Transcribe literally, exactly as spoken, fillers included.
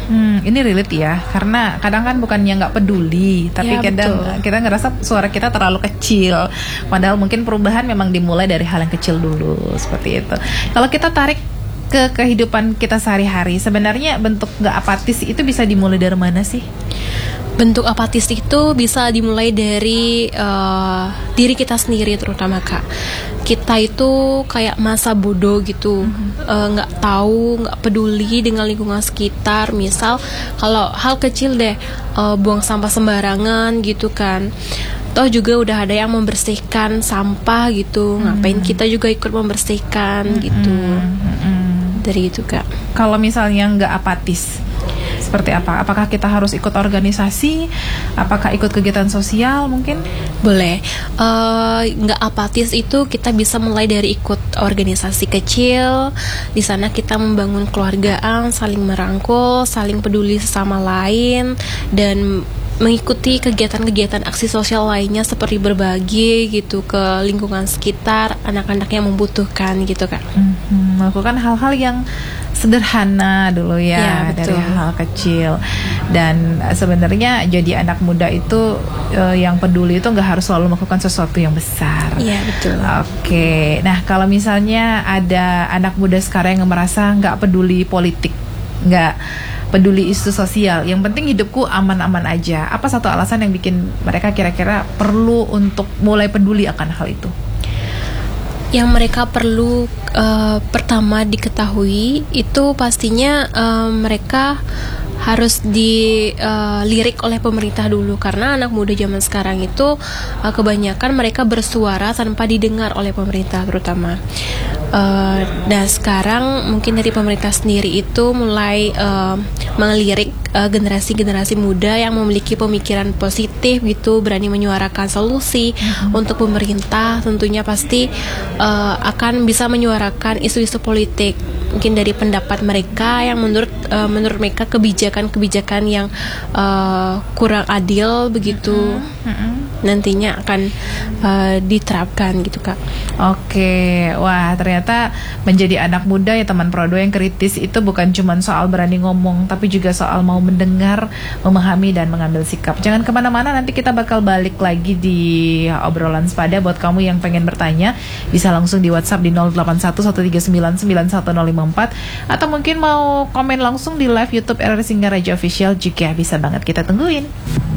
Hmm, ini relate ya, karena kadang kan bukannya nggak peduli, tapi Ya, kadang betul. kita ngerasa suara kita terlalu kecil. Padahal mungkin perubahan memang dimulai dari hal yang kecil dulu, seperti itu. Kalau kita tarik ke kehidupan kita sehari-hari, sebenarnya bentuk nggak apatis itu bisa dimulai dari mana sih? Bentuk apatis itu bisa dimulai dari uh, diri kita sendiri terutama Kak. Kita itu kayak masa bodoh gitu, mm-hmm. uh, nggak tahu, nggak peduli dengan lingkungan sekitar. Misal kalau hal kecil deh, uh, buang sampah sembarangan gitu kan. Toh juga udah ada yang membersihkan sampah gitu, mm-hmm. ngapain kita juga ikut membersihkan mm-hmm. gitu. Mm-hmm. Dari itu Kak. Kalau misalnya nggak apatis, seperti apa? Apakah kita harus ikut organisasi? Apakah ikut kegiatan sosial mungkin? Boleh. Uh, nggak apatis itu kita bisa mulai dari ikut organisasi kecil. Di sana kita membangun keluargaan, saling merangkul, saling peduli sesama lain, dan mengikuti kegiatan-kegiatan aksi sosial lainnya seperti berbagi gitu ke lingkungan sekitar, anak-anak yang membutuhkan gitu Kak. Mm-hmm. Melakukan hal-hal yang sederhana dulu ya, ya dari hal kecil. Dan sebenarnya jadi anak muda itu uh, yang peduli itu nggak harus selalu melakukan sesuatu yang besar. Iya betul. Oke, nah kalau misalnya ada anak muda sekarang yang merasa nggak peduli politik, nggak peduli isu sosial, yang penting hidupku aman-aman aja, apa satu alasan yang bikin mereka kira-kira perlu untuk mulai peduli akan hal itu? Yang mereka perlu uh, pertama diketahui itu pastinya uh, mereka harus dilirik uh, oleh pemerintah dulu, karena anak muda zaman sekarang itu uh, kebanyakan mereka bersuara tanpa didengar oleh pemerintah terutama. Uh, dan sekarang mungkin dari pemerintah sendiri itu mulai uh, melirik uh, generasi-generasi muda yang memiliki pemikiran positif gitu, berani menyuarakan solusi mm-hmm. untuk pemerintah. Tentunya pasti uh, akan bisa menyuarakan isu-isu politik, mungkin dari pendapat mereka yang menurut uh, menurut mereka kebijakan-kebijakan yang uh, kurang adil begitu. Mm-hmm. Nantinya akan uh, diterapkan gitu Kak. Oke, wah ternyata menjadi anak muda ya teman Prodo yang kritis itu bukan cuma soal berani ngomong, tapi juga soal mau mendengar, memahami dan mengambil sikap. Jangan kemana-mana, nanti kita bakal balik lagi di obrolan sepada. Buat kamu yang pengen bertanya bisa langsung di WhatsApp di nol delapan satu satu tiga sembilan sembilan satu nol lima empat, atau mungkin mau komen langsung di live YouTube R R Singgaraja Official juga bisa banget, kita tungguin.